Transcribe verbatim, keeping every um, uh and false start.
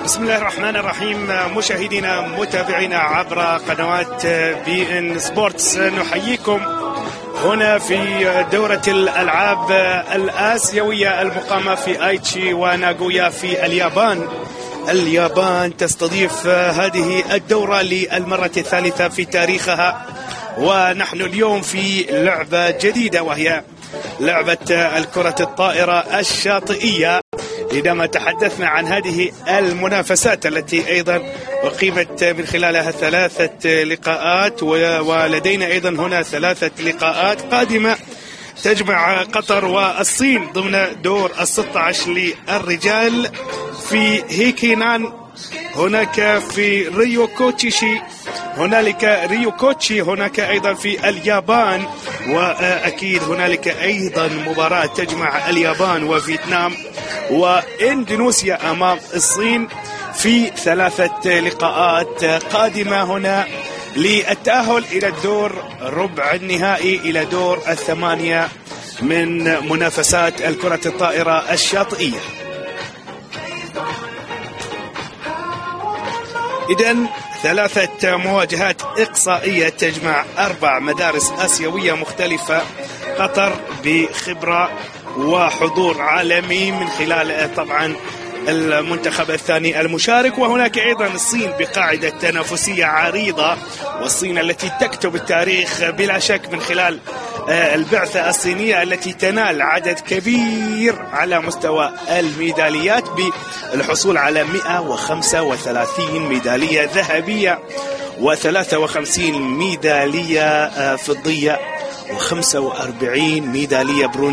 بسم الله الرحمن الرحيم. مشاهدينا متابعينا عبر قنوات بي ان سبورتس، نحييكم هنا في دورة الألعاب الآسيوية المقامة في آيتشي وناغويا في اليابان. اليابان تستضيف هذه الدورة للمرة الثالثة في تاريخها، ونحن اليوم في لعبة جديدة وهي لعبة الكرة الطائرة الشاطئية. عندما تحدثنا عن هذه المنافسات التي أيضا أقيمت من خلالها ثلاثة لقاءات، ولدينا أيضا هنا ثلاثة لقاءات قادمة تجمع قطر والصين ضمن دور الستة عشر للرجال في هيكينان، هناك في ريوكوتشي، هنالك ريوكوتشي هناك أيضا في اليابان، وأكيد هنالك أيضا مباراة تجمع اليابان وفيتنام وإندونيسيا أمام الصين في ثلاثة لقاءات قادمة هنا للتأهل إلى الدور ربع النهائي، إلى دور الثمانية من منافسات الكرة الطائرة الشاطئية. إذن ثلاثة مواجهات إقصائية تجمع أربع مدارس آسيوية مختلفة، قطر بخبرة وحضور عالمي من خلال طبعا المنتخب الثاني المشارك، وهناك أيضا الصين بقاعدة تنافسية عريضة، والصين التي تكتب التاريخ بلا شك من خلال البعثة الصينية التي تنال عدد كبير على مستوى الميداليات بالحصول على مئة وخمسة وثلاثين ميدالية ذهبية وثلاثة وخمسين ميدالية فضية وخمسة وأربعين ميدالية برونزية.